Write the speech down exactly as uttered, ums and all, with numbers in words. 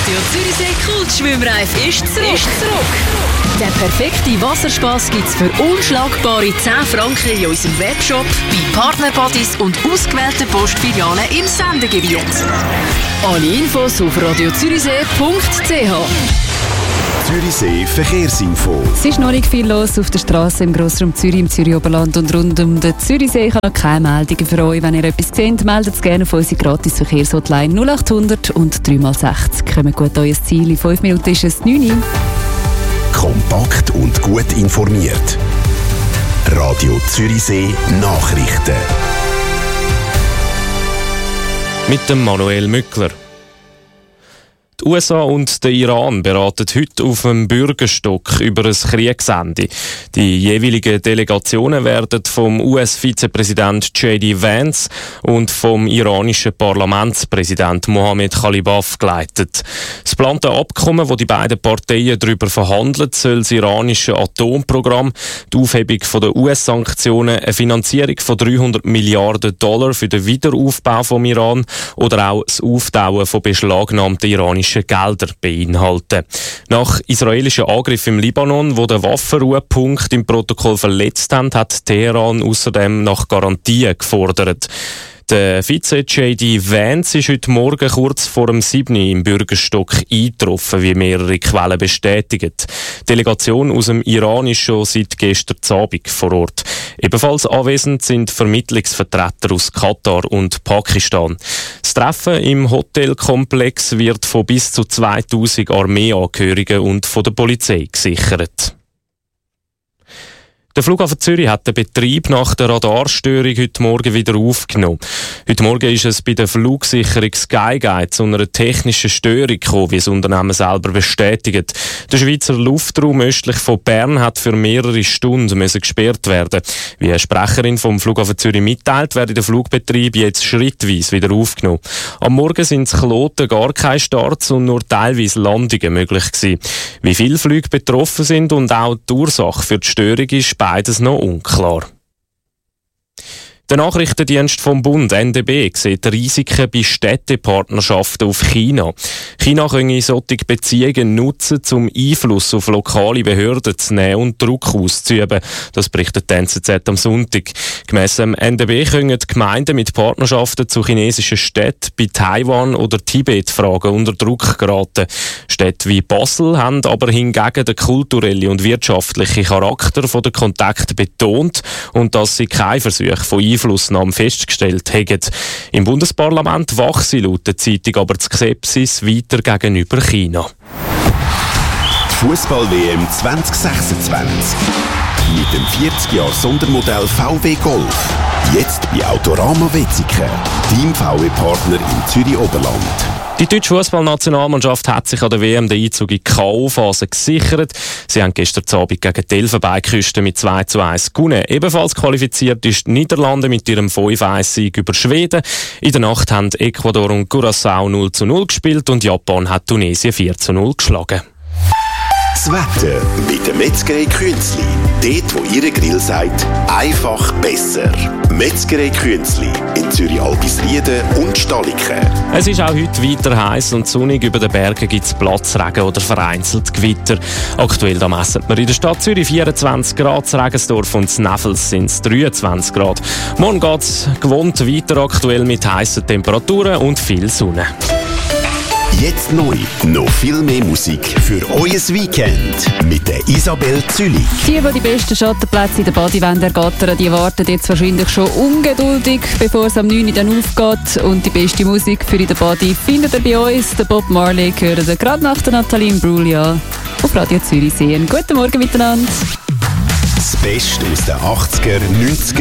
Radio Zürichsee Kultschwimmreif ist zurück. Ist zurück. Den perfekten Wasserspass gibt's für unschlagbare zehn Franken in unserem Webshop, bei Partnerbodies und ausgewählten Postfilialen im Sendegebiet. Alle Infos auf radiozürichsee punkt c h. Zürichsee Verkehrsinfo. Es ist noch nicht viel los auf der Straße im Grossraum Zürich, im Zürich-Oberland und rund um den Zürichsee. Ich habe noch keine Meldungen für euch. Wenn ihr etwas seht, meldet es gerne auf unsere gratis Verkehrshotline null acht hundert und drei mal sechzig. Kommt gut an euer Ziel. In fünf Minuten ist es neun Uhr. Kompakt und gut informiert. Radio Zürichsee Nachrichten. Mit dem Manuel Mückler. Die U S A und der Iran beraten heute auf dem Bürgerstock über ein Kriegsende. Die jeweiligen Delegationen werden vom U S-Vizepräsident J D Vance und vom iranischen Parlamentspräsident Mohammed Khalibaf geleitet. Das geplante Abkommen, wo die beiden Parteien darüber verhandeln, soll das iranische Atomprogramm, die Aufhebung der U S-Sanktionen, eine Finanzierung von dreihundert Milliarden Dollar für den Wiederaufbau vom Iran oder auch das Auftauen von beschlagnahmten iranischen Gelder beinhalten. Nach israelischen Angriffen im Libanon, wo den Waffenruhepunkt im Protokoll verletzt haben, hat Teheran außerdem nach Garantien gefordert. Der Vize J D Vance ist heute Morgen kurz vor dem sieben Uhr im Bürgerstock eingetroffen, wie mehrere Quellen bestätigen. Die Delegation aus dem Iran ist schon seit gestern Abend vor Ort. Ebenfalls anwesend sind Vermittlungsvertreter aus Katar und Pakistan. Das Treffen im Hotelkomplex wird von bis zu zweitausend Armeeangehörigen und von der Polizei gesichert. Der Flughafen Zürich hat den Betrieb nach der Radarstörung heute Morgen wieder aufgenommen. Heute Morgen ist es bei der Flugsicherung Skyguide zu einer technischen Störung gekommen, wie das Unternehmen selber bestätigt. Der Schweizer Luftraum östlich von Bern hat für mehrere Stunden müssen gesperrt werden. Wie eine Sprecherin vom Flughafen Zürich mitteilt, werde der Flugbetrieb jetzt schrittweise wieder aufgenommen. Am Morgen sind in Kloten gar keine Starts und nur teilweise Landungen möglich gewesen. Wie viele Flüge betroffen sind und auch die Ursache für die Störung ist beides noch unklar. Der Nachrichtendienst vom Bund, N D B, sieht Risiken bei Städtepartnerschaften auf China. China könne solche Beziehungen nutzen, um Einfluss auf lokale Behörden zu nehmen und Druck auszuüben. Das berichtet die N Z Z am Sonntag. Gemäss dem N D B können die Gemeinden mit Partnerschaften zu chinesischen Städten bei Taiwan oder Tibet-Fragen unter Druck geraten. Städte wie Basel haben aber hingegen den kulturellen und wirtschaftlichen Charakter der Kontakte betont und dass sie kein Versuch von Einflussnahme festgestellt haben. Im Bundesparlament wachse laut der Zeitung aber die Skepsis weiter gegenüber China. Fußball-W M zwanzig sechsundzwanzig. Mit dem vierzig Jahre Sondermodell V W Golf. Jetzt bei Autorama Wetzikon, Team V W-Partner im Zürich-Oberland. Die deutsche Fußballnationalmannschaft hat sich an der W M den Einzug in die K O-Phase gesichert. Sie haben gestern Abend gegen die Elfenbeinküste mit zwei zu eins gewonnen. Ebenfalls qualifiziert ist die Niederlande mit ihrem fünf eins Sieg über Schweden. In der Nacht haben Ecuador und Curaçao null zu null gespielt und Japan hat Tunesien vier zu null geschlagen. Das Wetter mit der Metzgerei Künzli. Dort, wo Ihre Grill sagt, einfach besser. Metzgerei Künzli in Zürich-Albisrieden und Staliken. Es ist auch heute weiter heiß und sonnig. Über den Bergen gibt es Platzregen oder vereinzelt Gewitter. Aktuell da messen wir in der Stadt Zürich vierundzwanzig Grad, in Regensdorf und in Neffels sind es dreiundzwanzig Grad. Morgen geht es gewohnt weiter, aktuell mit heißen Temperaturen und viel Sonne. Jetzt neu, noch viel mehr Musik für euer Weekend mit der Isabel Zülich. Die, die die besten Schattenplätze in der Badiwand ergattern, die warten jetzt wahrscheinlich schon ungeduldig, bevor es am neun Uhr dann aufgeht. Und die beste Musik für in der Badi findet ihr bei uns. Der Bob Marley gehört gerade nach der Nathalie Imbruglia auf Radio Zürichsee. Guten Morgen miteinander. Das Beste aus den achtziger, neunziger